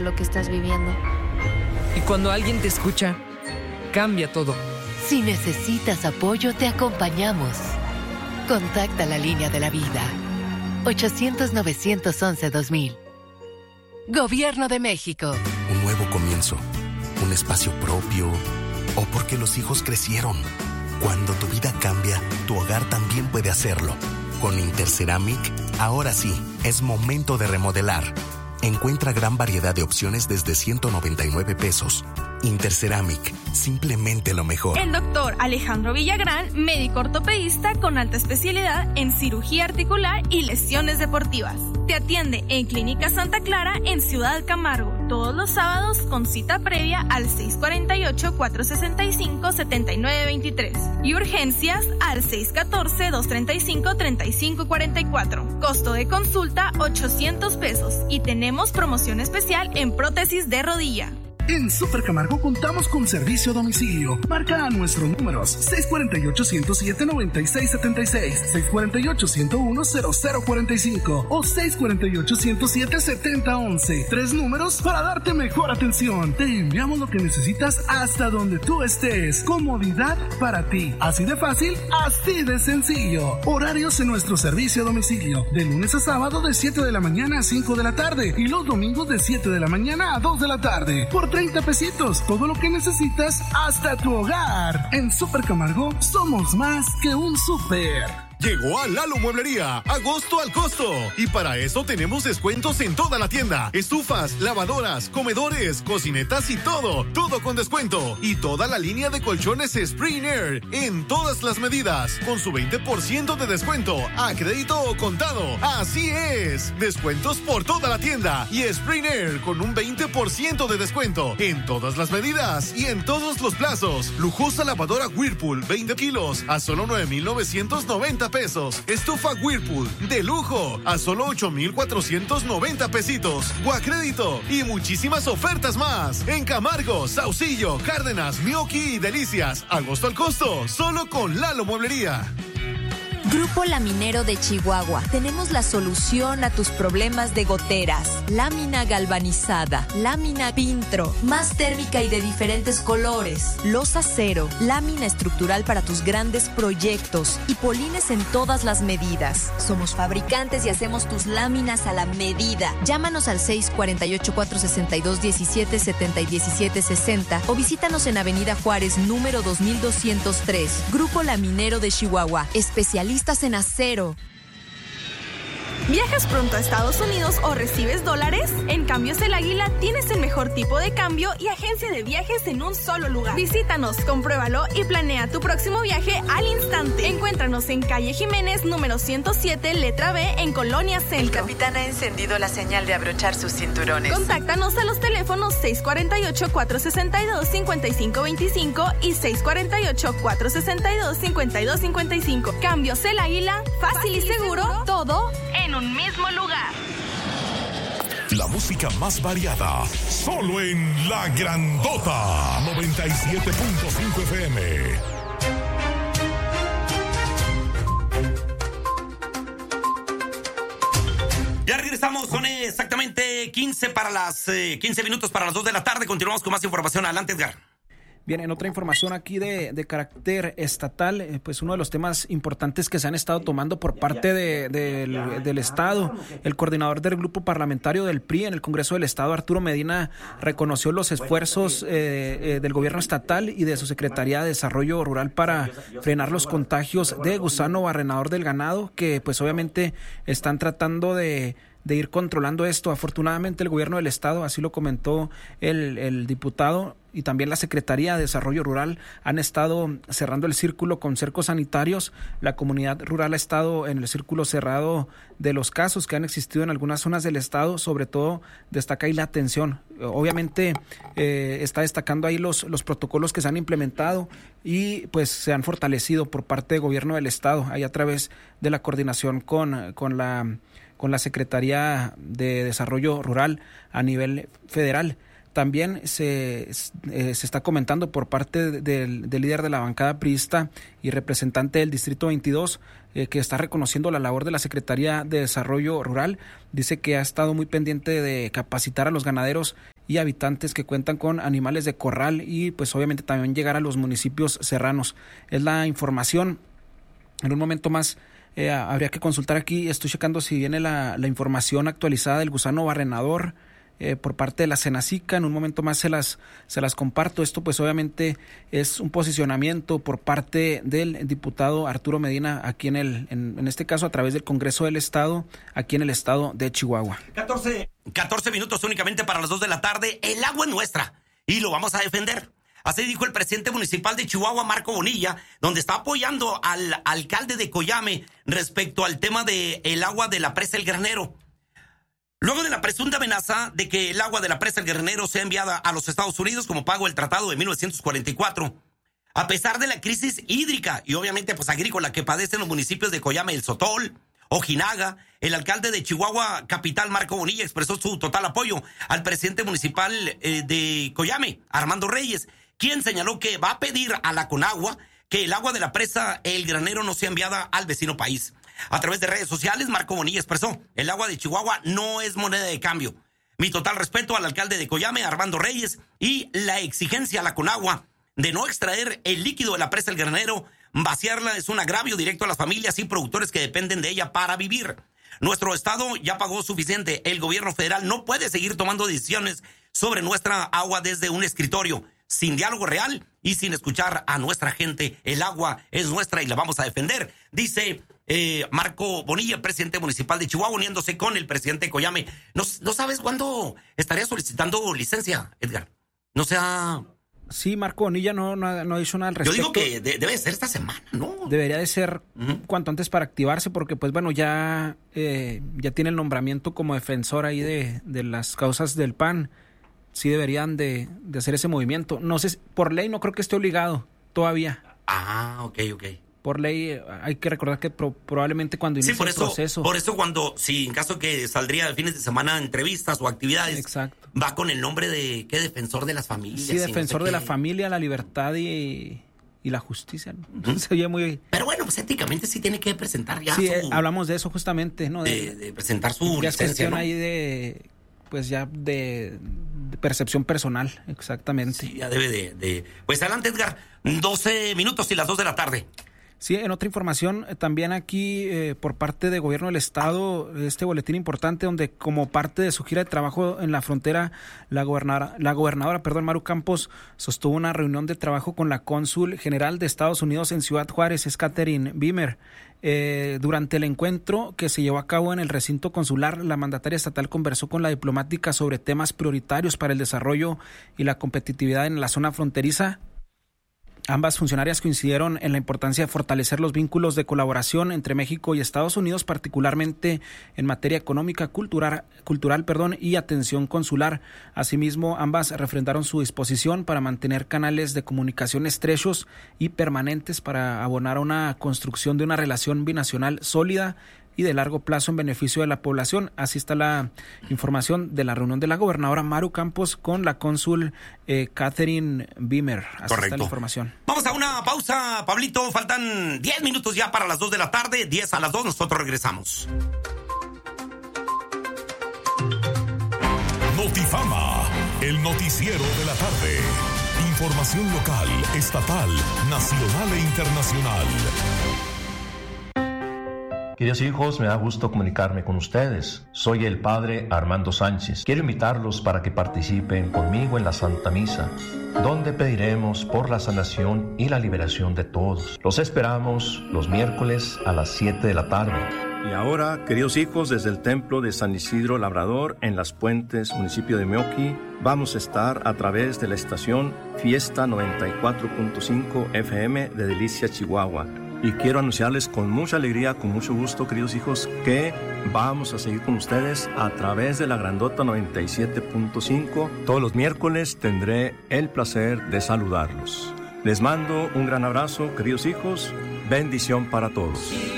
lo que estás viviendo. Y cuando alguien te escucha, cambia todo. Si necesitas apoyo, te acompañamos. Contacta la línea de la vida. 800-911-2000. Gobierno de México. Un nuevo comienzo, un espacio propio, o porque los hijos crecieron. Cuando tu vida cambia, tu hogar también puede hacerlo. Con Interceramic, ahora sí, es momento de remodelar. Encuentra gran variedad de opciones desde 199 pesos. Interceramic, simplemente lo mejor. El doctor Alejandro Villagrán, médico ortopedista con alta especialidad en cirugía articular y lesiones deportivas. Te atiende en Clínica Santa Clara en Ciudad Camargo, todos los sábados con cita previa al 648-465-7923 y urgencias al 614-235-3544. Costo de consulta 800 pesos y tenemos promoción especial en prótesis de rodilla. En Super Camargo contamos con servicio a domicilio. Marca a nuestros números 648-107-9676, 648-101-0045 o 648-107-7011. 3 números para darte mejor atención. Te enviamos lo que necesitas hasta donde tú estés. Comodidad para ti. Así de fácil, así de sencillo. Horarios en nuestro servicio a domicilio. De lunes a sábado de 7 de la mañana a 5 de la tarde y los domingos de 7 de la mañana a 2 de la tarde. Por 30 pesitos, todo lo que necesitas hasta tu hogar. En Super Camargo somos más que un súper. Llegó a Lalo Mueblería, agosto al costo. Y para eso tenemos descuentos en toda la tienda. Estufas, lavadoras, comedores, cocinetas y todo con descuento. Y toda la línea de colchones Spring Air, en todas las medidas, con su 20% de descuento, a crédito o contado. Así es, descuentos por toda la tienda. Y Spring Air con un 20% de descuento, en todas las medidas y en todos los plazos. Lujosa lavadora Whirlpool, 20 kilos, a solo 9,990 pesos. Estufa Whirlpool de lujo a solo 8,490 pesitos. O a crédito y muchísimas ofertas más. En Camargo, Saucillo, Cárdenas, Mioqui y Delicias. Agosto al costo, solo con Lalo Mueblería. Grupo Laminero de Chihuahua. Tenemos la solución a tus problemas de goteras. Lámina galvanizada, lámina Pintro, más térmica y de diferentes colores. Losa cero, lámina estructural para tus grandes proyectos y polines en todas las medidas. Somos fabricantes y hacemos tus láminas a la medida. Llámanos al 648-462-1770 y 1760 o visítanos en Avenida Juárez, número 2203. Grupo Laminero de Chihuahua. Especialistas en acero. ¿Viajas pronto a Estados Unidos o recibes dólares? En Cambios El Águila tienes el mejor tipo de cambio y agencia de viajes en un solo lugar. Visítanos, compruébalo y planea tu próximo viaje al instante. Encuéntranos en calle Jiménez, número 107, letra B, en Colonia Centro. El capitán ha encendido la señal de abrochar sus cinturones. Contáctanos a los teléfonos 648-462-5525 y 648-462-5255. Cambios El Águila, fácil y seguro, todo en un mismo lugar. La música más variada, solo en La Grandota, 97.5 FM. Ya regresamos, son exactamente 15 minutos para las 2 de la tarde. Continuamos con más información. Adelante, Edgar. Bien, en otra información aquí de carácter estatal, pues uno de los temas importantes que se han estado tomando por parte del Estado, el coordinador del grupo parlamentario del PRI en el Congreso del Estado, Arturo Medina, reconoció los esfuerzos del gobierno estatal y de su Secretaría de Desarrollo Rural para frenar los contagios de gusano barrenador del ganado, que pues obviamente están tratando de ir controlando esto. Afortunadamente el gobierno del Estado, así lo comentó el diputado, y también la Secretaría de Desarrollo Rural han estado cerrando el círculo con cercos sanitarios. La comunidad rural ha estado en el círculo cerrado de los casos que han existido en algunas zonas del estado. Sobre todo destaca ahí la atención. Obviamente está destacando ahí los protocolos que se han implementado y pues se han fortalecido por parte del gobierno del estado, ahí a través de la coordinación con la Secretaría de Desarrollo Rural a nivel federal. También se está comentando por parte del líder de la bancada priista y representante del Distrito 22, que está reconociendo la labor de la Secretaría de Desarrollo Rural. Dice que ha estado muy pendiente de capacitar a los ganaderos y habitantes que cuentan con animales de corral y pues obviamente también llegar a los municipios serranos. Es la información. En un momento más habría que consultar aquí, estoy checando si viene la información actualizada del gusano barrenador por parte de la Senacica. En un momento más se las comparto. Esto pues obviamente es un posicionamiento por parte del diputado Arturo Medina aquí en este caso a través del Congreso del Estado, aquí en el estado de Chihuahua. 14 minutos únicamente para las 2 de la tarde. El agua es nuestra y lo vamos a defender. Así dijo el presidente municipal de Chihuahua, Marco Bonilla, donde está apoyando al alcalde de Coyame respecto al tema del agua de la presa El Granero. Luego de la presunta amenaza de que el agua de la presa El Granero sea enviada a los Estados Unidos como pago del Tratado de 1944, a pesar de la crisis hídrica y obviamente pues agrícola que padecen los municipios de Coyame, El Sotol, Ojinaga, el alcalde de Chihuahua Capital, Marco Bonilla, expresó su total apoyo al presidente municipal de Coyame, Armando Reyes, quien señaló que va a pedir a la Conagua que el agua de la presa El Granero no sea enviada al vecino país. A través de redes sociales, Marco Bonilla expresó: el agua de Chihuahua no es moneda de cambio. Mi total respeto al alcalde de Coyame, Armando Reyes, y la exigencia a la Conagua de no extraer el líquido de la presa El Granero, vaciarla es un agravio directo a las familias y productores que dependen de ella para vivir. Nuestro estado ya pagó suficiente. El gobierno federal no puede seguir tomando decisiones sobre nuestra agua desde un escritorio, sin diálogo real y sin escuchar a nuestra gente. El agua es nuestra y la vamos a defender, dice Marco Bonilla, presidente municipal de Chihuahua, uniéndose con el presidente de Coyame. ¿No sabes cuándo estaría solicitando licencia, Edgar? No sea... Sí, Marco Bonilla no ha dicho nada al respecto. Yo digo que debe ser esta semana, ¿no? Debería de ser cuanto antes para activarse, porque pues bueno, ya tiene el nombramiento como defensor ahí de las causas del PAN. Sí deberían de hacer ese movimiento. No sé, por ley no creo que esté obligado todavía. Ah, ok. Por ley hay que recordar que probablemente cuando inicie el proceso. Por eso si en caso que saldría de fines de semana entrevistas o actividades, exacto, va con el nombre de ¿qué? Defensor de las familias. Sí, defensor no sé de la familia, la libertad y la justicia. ¿No? Se oye muy... Pero bueno, pues éticamente sí tiene que presentar ya sí, hablamos de eso justamente, ¿no? De presentar su licencia, ¿no? Ahí de percepción personal, exactamente. Sí, ya debe de... Pues adelante, Edgar, 12 minutos y las 2 de la tarde. Sí, en otra información, también aquí por parte del gobierno del estado, este boletín importante donde como parte de su gira de trabajo en la frontera, la gobernadora Maru Campos sostuvo una reunión de trabajo con la cónsul general de Estados Unidos en Ciudad Juárez, es Catherine Beamer. Durante el encuentro que se llevó a cabo en el recinto consular, la mandataria estatal conversó con la diplomática sobre temas prioritarios para el desarrollo y la competitividad en la zona fronteriza. Ambas funcionarias coincidieron en la importancia de fortalecer los vínculos de colaboración entre México y Estados Unidos, particularmente en materia económica, cultural, y atención consular. Asimismo, ambas refrendaron su disposición para mantener canales de comunicación estrechos y permanentes para abonar a una construcción de una relación binacional sólida y de largo plazo en beneficio de la población. Así está la información de la reunión de la gobernadora Maru Campos con la cónsul Catherine Beamer. Así Correcto. Está la información. Vamos a una pausa, Pablito. Faltan 10 minutos ya para las 2 de la tarde. 10 a las 2, nosotros regresamos. Notifama, el noticiero de la tarde. Información local, estatal, nacional e internacional. Queridos hijos, me da gusto comunicarme con ustedes. Soy el Padre Armando Sánchez. Quiero invitarlos para que participen conmigo en la Santa Misa, donde pediremos por la sanación y la liberación de todos. Los esperamos los miércoles a las 7 de la tarde. Y ahora, queridos hijos, desde el Templo de San Isidro Labrador, en Las Puentes, municipio de Meoqui, vamos a estar a través de la estación Fiesta 94.5 FM de Delicia, Chihuahua. Y quiero anunciarles con mucha alegría, con mucho gusto, queridos hijos, que vamos a seguir con ustedes a través de la Grandota 97.5. Todos los miércoles tendré el placer de saludarlos. Les mando un gran abrazo, queridos hijos. Bendición para todos.